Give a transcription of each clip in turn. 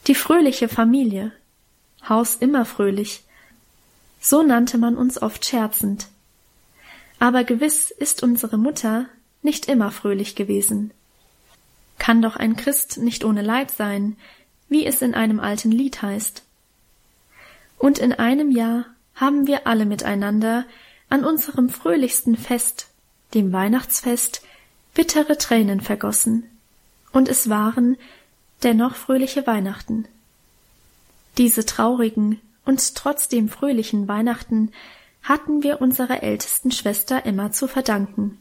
Die fröhliche Familie. Haus immer fröhlich. So nannte man uns oft scherzend. Aber gewiss ist unsere Mutter nicht immer fröhlich gewesen. Kann doch ein Christ nicht ohne Leid sein, wie es in einem alten Lied heißt. Und in einem Jahr haben wir alle miteinander an unserem fröhlichsten Fest, dem Weihnachtsfest, bittere Tränen vergossen, und es waren dennoch fröhliche Weihnachten. Diese traurigen und trotzdem fröhlichen Weihnachten hatten wir unserer ältesten Schwester Emma zu verdanken.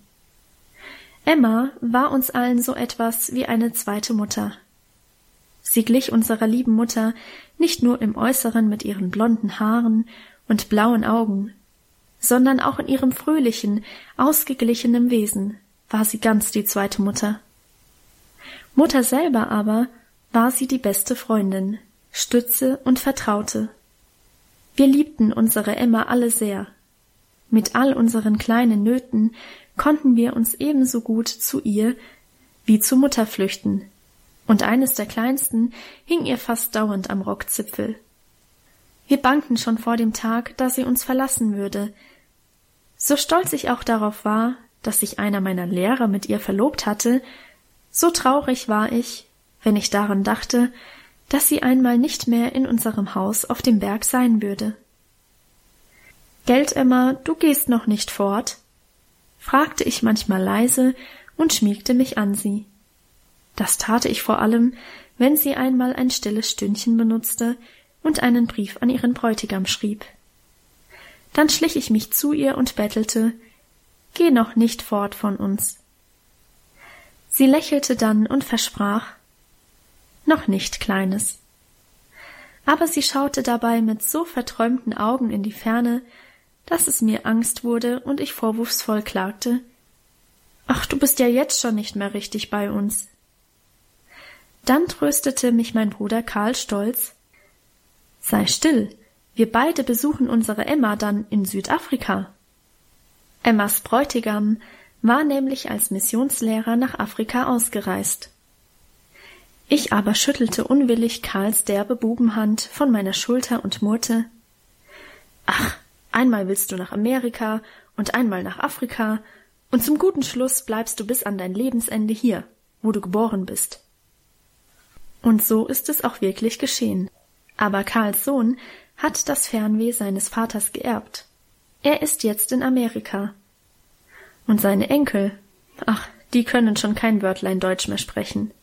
Emma war uns allen so etwas wie eine zweite Mutter. Sie glich unserer lieben Mutter nicht nur im Äußeren mit ihren blonden Haaren und blauen Augen, sondern auch in ihrem fröhlichen, ausgeglichenen Wesen war sie ganz die zweite Mutter. Mutter selber aber war sie die beste Freundin, Stütze und Vertraute. Wir liebten unsere Emma alle sehr. Mit all unseren kleinen Nöten konnten wir uns ebenso gut zu ihr wie zu Mutter flüchten, und eines der kleinsten hing ihr fast dauernd am Rockzipfel. Wir bangten schon vor dem Tag, da sie uns verlassen würde. So stolz ich auch darauf war, dass sich einer meiner Lehrer mit ihr verlobt hatte, so traurig war ich, wenn ich daran dachte, dass sie einmal nicht mehr in unserem Haus auf dem Berg sein würde. »Gelt, Emma, du gehst noch nicht fort?« fragte ich manchmal leise und schmiegte mich an sie. Das tat ich vor allem, wenn sie einmal ein stilles Stündchen benutzte und einen Brief an ihren Bräutigam schrieb. Dann schlich ich mich zu ihr und bettelte, »Geh noch nicht fort von uns.« Sie lächelte dann und versprach, »Noch nicht, Kleines.« Aber sie schaute dabei mit so verträumten Augen in die Ferne, dass es mir Angst wurde und ich vorwurfsvoll klagte, »Ach, du bist ja jetzt schon nicht mehr richtig bei uns.« Dann tröstete mich mein Bruder Karl stolz, »Sei still, wir beide besuchen unsere Emma dann in Südafrika.« Emmas Bräutigam war nämlich als Missionslehrer nach Afrika ausgereist. Ich aber schüttelte unwillig Karls derbe Bubenhand von meiner Schulter und murrte, »Ach, einmal willst du nach Amerika und einmal nach Afrika, und zum guten Schluss bleibst du bis an dein Lebensende hier, wo du geboren bist.« Und so ist es auch wirklich geschehen. Aber Karls Sohn hat das Fernweh seines Vaters geerbt. Er ist jetzt in Amerika. Und seine Enkel, ach, die können schon kein Wörtlein Deutsch mehr sprechen.